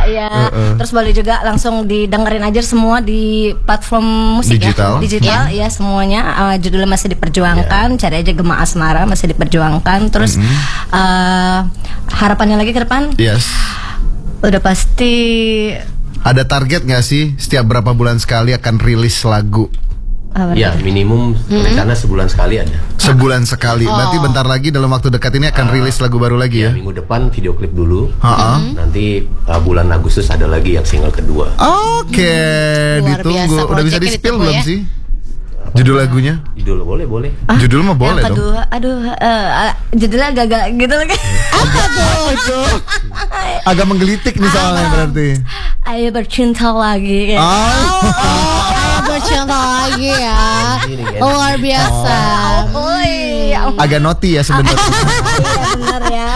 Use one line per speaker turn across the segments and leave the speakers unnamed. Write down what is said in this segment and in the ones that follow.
Ya, terus boleh juga langsung didengerin aja semua di platform musik digital ya semuanya. Judulnya masih diperjuangkan, cari aja Gema Asmara masih diperjuangkan. Terus harapannya lagi ke depan, udah pasti.
Ada target nggak sih setiap berapa bulan sekali akan rilis lagu?
Ya minimum rencana sebulan sekali ada.
Sebulan sekali. Berarti bentar lagi dalam waktu dekat ini akan rilis lagu baru lagi ya?
Minggu depan video klip dulu. Nanti bulan Agustus ada lagi yang single kedua.
Oke, ditunggu. Udah bisa di-spill belum sih? Judul lagunya?
Judul boleh.
Judul mah boleh dong.
Judulnya agak gitu lagi.
Agak menggelitik nih soalnya berarti.
Ayo bercinta lagi.
Bercinta lagi ya. Luar biasa.
Agak naughty ya sebenarnya.
Iya benar ya.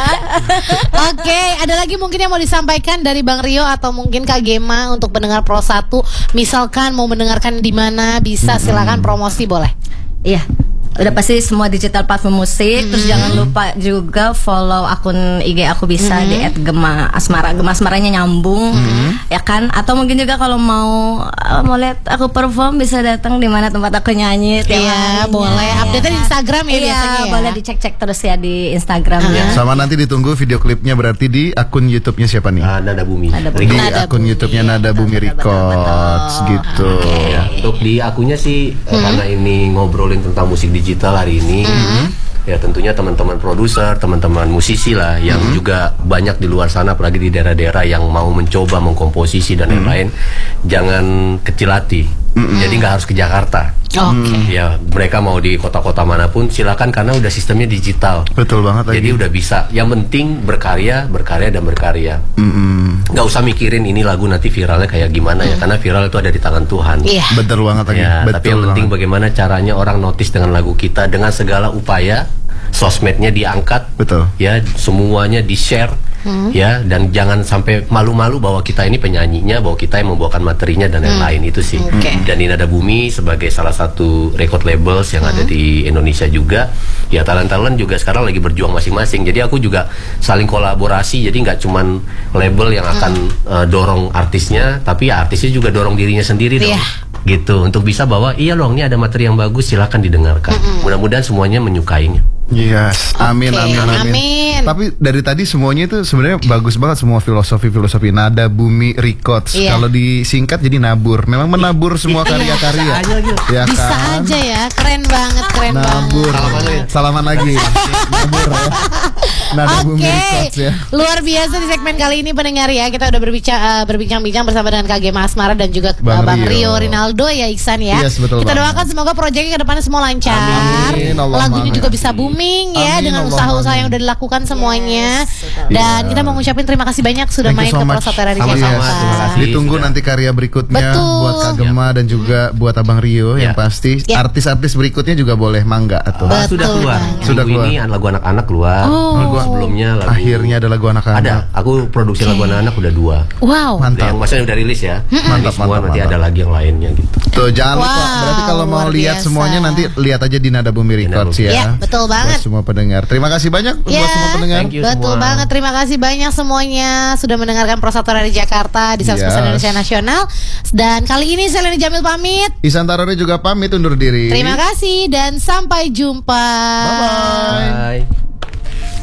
Oke, ada lagi mungkin yang mau disampaikan dari Bang Rio atau mungkin Kak Gema untuk pendengar Pro 1. Misalkan mau mendengarkan di mana bisa silakan promosi boleh.
Iya. Udah pasti semua digital platform musik. Terus jangan lupa juga follow akun IG aku bisa di @gemaasmara. Gema Asmaranya nyambung, ya kan? Atau mungkin juga kalau mau lihat aku perform bisa datang di mana tempat aku nyanyi.
Iya, boleh. Update di Instagram ya biasanya.
Iya, boleh dicek-cek terus ya di Instagramnya.
Sama nanti ditunggu video klipnya berarti di akun YouTube-nya siapa nih?
Nada Bumi.
Di akun YouTube-nya Nada Bumi Records gitu.
Ya, untuk di akunnya sih karena ini ngobrolin tentang musik digital hari ini, ya tentunya teman-teman produser, teman-teman musisi lah yang juga banyak di luar sana, apalagi di daerah-daerah yang mau mencoba mengkomposisi dan lain-lain, jangan kecil hati. Jadi nggak harus ke Jakarta. Ya mereka mau di kota-kota manapun silakan karena udah sistemnya digital.
Betul banget.
Jadi udah bisa. Yang penting berkarya dan berkarya. Nggak usah mikirin ini lagu nanti viralnya kayak gimana ya, karena viral itu ada di tangan Tuhan.
Betul banget lagi.
Ya, tapi yang penting bagaimana caranya orang notice dengan lagu kita dengan segala upaya. Sosmednya diangkat, ya semuanya di share, ya dan jangan sampai malu-malu bahwa kita ini penyanyinya, bahwa kita yang membawakan materinya dan lain-lain itu sih. Dan ini Nada Bumi sebagai salah satu record labels yang ada di Indonesia juga, ya talent-talent juga sekarang lagi berjuang masing-masing. Jadi aku juga saling kolaborasi, jadi nggak cuman label yang akan dorong artisnya, tapi ya artisnya juga dorong dirinya sendiri dong. Gitu untuk bisa bahwa iya loh ini ada materi yang bagus, silakan didengarkan. Mudah-mudahan semuanya menyukainya.
Yes, amin. Tapi dari tadi semuanya itu sebenarnya bagus banget, semua filosofi Nada Bumi Records. Kalau disingkat jadi nabur. Memang menabur semua karya-karya. Ya
bisa
kan?
aja ya, keren banget.
Nabur. Salaman lagi. Nabur ya. Nada Bumi Records ya.
Luar biasa di segmen kali ini pendengar ya. Kita udah berbincang-bincang bersama dengan Kak Gema Asmara dan juga Bang Rio Rinaldo ya Iksan ya. Kita doakan semoga proyeknya ke depannya semua lancar. Lagunya juga bisa booming ya dengan usaha-usaha yang udah dilakukan semuanya. Dan kita mau ngucapin terima kasih banyak sudah main ke Pro 1 Radio Jakarta.
Ditunggu nanti karya berikutnya buat Kak Gema dan juga buat Abang Rio yang pasti. Artis-artis berikutnya juga boleh mangga atau
sudah keluar. Ini lagu anak-anak keluar. Sebelumnya lagu
akhirnya ada lagu anak-anak.
Ada. Aku produksi lagu anak-anak udah 2.
Wow.
Mantap. Yang maksudnya udah rilis ya. Mantap. Nanti ada lagi yang lainnya gitu.
Tuh jangan lupa. Berarti kalau mau lihat semuanya nanti lihat aja di Nada Bumi Records ya.
Iya, betul banget.
Buat semua pendengar. Terima kasih banyak buat semua pendengar.
Betul banget. Terima kasih banyak semuanya sudah mendengarkan Pro 1 Radio Jakarta di 100% Indonesia Nasional. Dan kali ini saya Leni Jamil pamit.
Ihsan Tarore juga pamit undur diri.
Terima kasih dan sampai jumpa.
Bye.